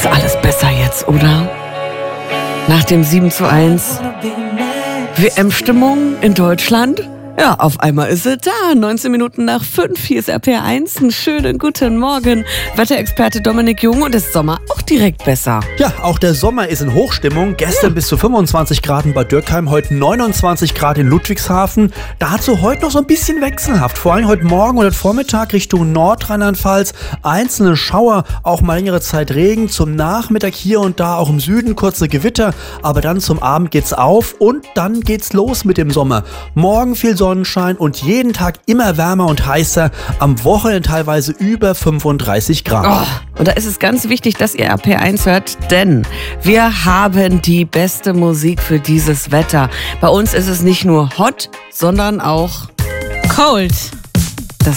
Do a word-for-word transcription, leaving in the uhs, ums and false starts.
Ist alles besser jetzt, oder? Nach dem sieben zu eins. W M-Stimmung in Deutschland? Ja, auf einmal ist sie da. neunzehn Minuten nach fünf. Hier ist R P R eins. Einen schönen guten Morgen. Wetterexperte Dominik Jung, und ist Sommer auch direkt besser. Ja, auch der Sommer ist in Hochstimmung. Gestern ja. bis zu fünfundzwanzig Grad in Bad Dürkheim, heute neunundzwanzig Grad in Ludwigshafen. Dazu heute noch so ein bisschen wechselhaft. Vor allem heute Morgen und heute Vormittag Richtung Nordrhein-Pfalz. Einzelne Schauer, auch mal längere Zeit Regen. Zum Nachmittag hier und da auch im Süden kurze Gewitter. Aber dann zum Abend geht's auf und dann geht's los mit dem Sommer. Morgen viel Sonnenschein und jeden Tag immer wärmer und heißer. Am Wochenende teilweise über fünfunddreißig Grad. Oh, und da ist es ganz wichtig, dass ihr R P R eins hört, denn wir haben die beste Musik für dieses Wetter. Bei uns ist es nicht nur hot, sondern auch cold.